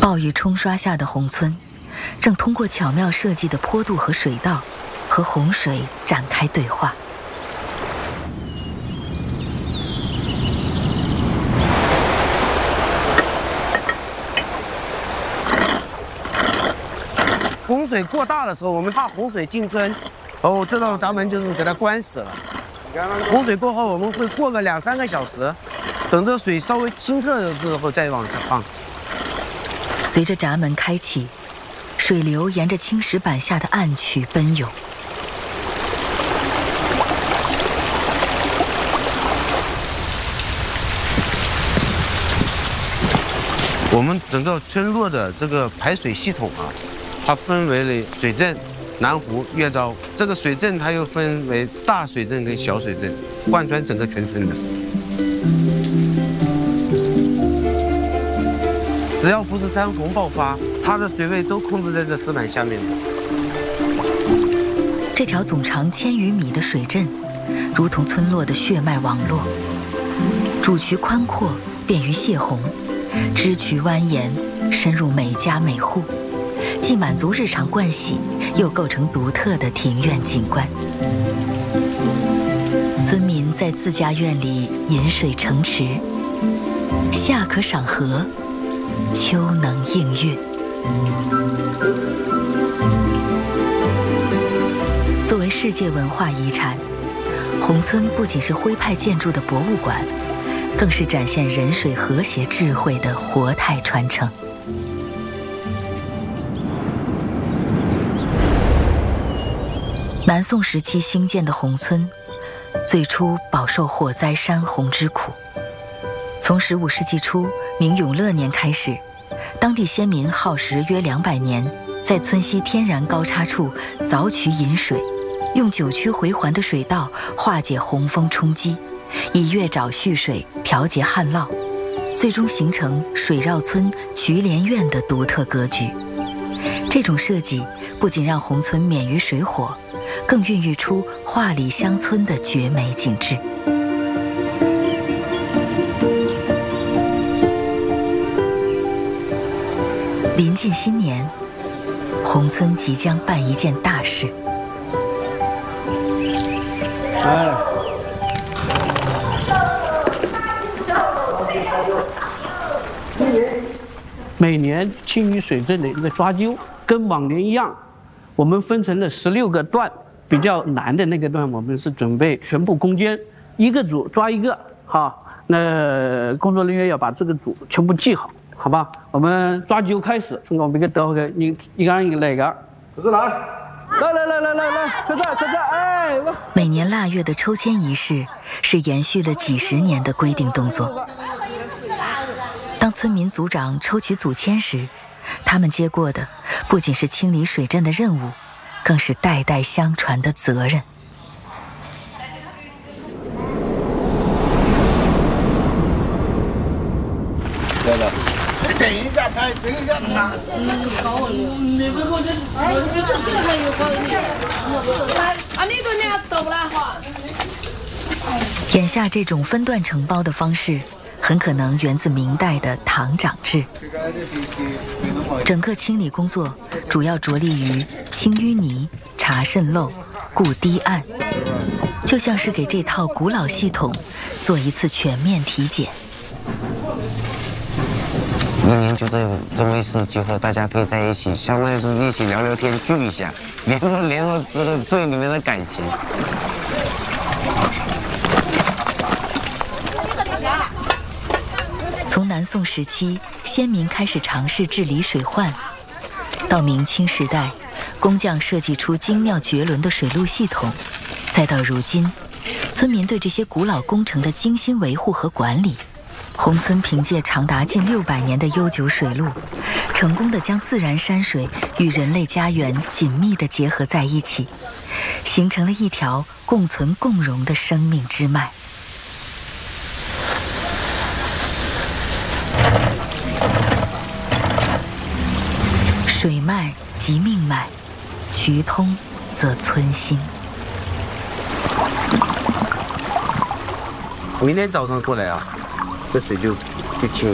暴雨冲刷下的宏村，正通过巧妙设计的坡度和水道，和洪水展开对话。 洪水过大的时候，我们怕洪水进村，这道闸门就是给它关死了。洪水过后，我们会过个2、3个小时，等这水稍微清澈了之后再往前放。 随着闸门开启，水流沿着青石板下的暗渠奔涌。 我们整个村落的这个排水系统啊，它分为了水镇、南湖、岳昭。这个水镇它又分为大水镇跟小水镇，贯穿整个全村的。只要不是山洪爆发，它的水位都控制在这石板下面的。 这条总长1000余米的水镇，如同村落的血脉网络，主渠宽阔，便于泄洪；支渠蜿蜒，深入每家每户，既满足日常盥洗，又构成独特的庭院景观。村民在自家院里饮水成池，夏可赏荷，秋能映月。作为世界文化遗产，宏村不仅是徽派建筑的博物馆，更是展现人水和谐智慧的活态传承。南宋时期兴建的宏村，最初饱受火灾山洪之苦。从15世纪初明永乐年开始，当地先民耗时约200年，在村西天然高差处凿渠引水，用9曲回环的水道化解洪峰冲击，以月沼蓄水，调节旱涝，最终形成水绕村、渠连院的独特格局。这种设计不仅让宏村免于水火，更孕育出画里乡村的绝美景致。临近新年，宏村即将办一件大事。 每年青屿水镇的一个抓阄，跟往年一样，我们分成了16个段，比较难的那个段，我们是准备全部攻坚，一个组抓一个，那工作人员要把这个组全部记好，好吧？我们抓阄开始，从我们一个到个，你一个人来个，可是来，可这，哎！ 每年腊月的抽签仪式是延续了几十年的规定动作。当村民组长抽取组签时，他们接过的不仅是清理水镇的任务，更是代代相传的责任。 等一下拍，等一下拿。你不过眼下这种分段承包的方式，很可能源自明代的堂长制。整个清理工作主要着力于清淤泥、查渗漏、固堤岸，就像是给这套古老系统做一次全面体检。 明年就这么一次机会，大家可以在一起，相当于是一起聊聊天，聚一下，联络这个队里面的感情。 从南宋时期，先民开始尝试治理水患，到明清时代，工匠设计出精妙绝伦的水路系统，再到如今，村民对这些古老工程的精心维护和管理。宏村凭借长达近600年的悠久水路，成功地将自然山水与人类家园紧密地结合在一起，形成了一条共存共荣的生命之脉。水脉即命脉，渠通则村兴。 明天早上过来啊，这水就清。